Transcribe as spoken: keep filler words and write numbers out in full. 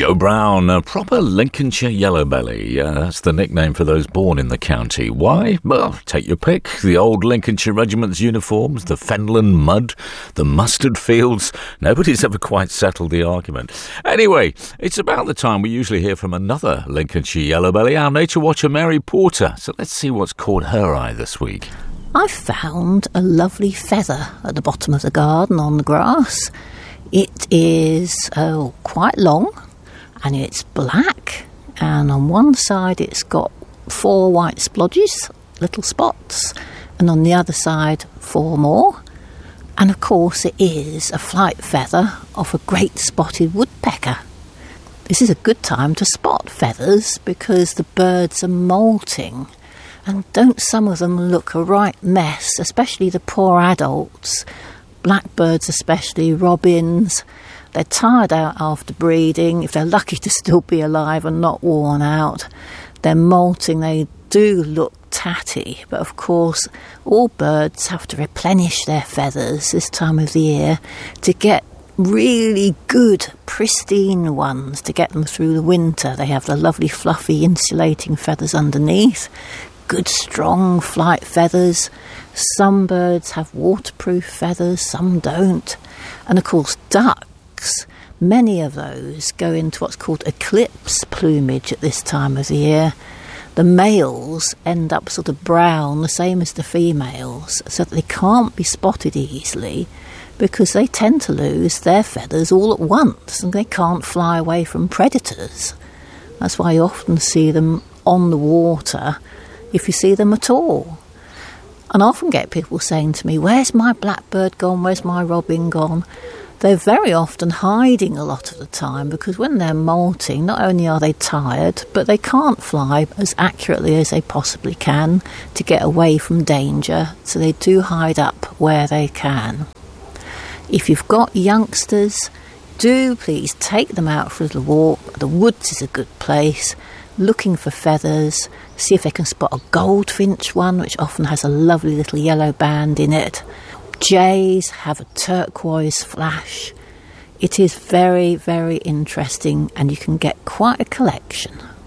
Joe Brown, a proper Lincolnshire yellowbelly. Uh, that's the nickname for those born in the county. Why? Well, take your pick. The old Lincolnshire Regiment's uniforms, the Fenland mud, the mustard fields. Nobody's ever quite settled the argument. Anyway, it's about the time we usually hear from another Lincolnshire yellowbelly, our nature watcher Mary Porter. So let's see what's caught her eye this week. I found a lovely feather at the bottom of the garden on the grass. It is oh, quite long, and it's black, and on one side it's got four white splodges, little spots, and on the other side four more. And of course it is a flight feather of a great spotted woodpecker. This is a good time to spot feathers because the birds are moulting, and don't some of them look a right mess, especially the poor adults, blackbirds especially, robins. They're tired out after breeding, if they're lucky to still be alive and not worn out. They're moulting, they do look tatty, but of course all birds have to replenish their feathers this time of the year to get really good, pristine ones to get them through the winter. They have the lovely fluffy insulating feathers underneath, good strong flight feathers. Some birds have waterproof feathers, some don't. And of course ducks, many of those go into what's called eclipse plumage at this time of the year. The males end up sort of brown, the same as the females, so that they can't be spotted easily because they tend to lose their feathers all at once and they can't fly away from predators. That's why you often see them on the water, if you see them at all. And I often get people saying to me, where's my blackbird gone, where's my robin gone? They're very often hiding a lot of the time because when they're moulting, not only are they tired, but they can't fly as accurately as they possibly can to get away from danger, so they do hide up where they can. If you've got youngsters, do please take them out for a little walk. The woods is a good place, looking for feathers, see if they can spot a goldfinch one, which often has a lovely little yellow band in it. Jays have a turquoise flash. It is very, very interesting, and you can get quite a collection.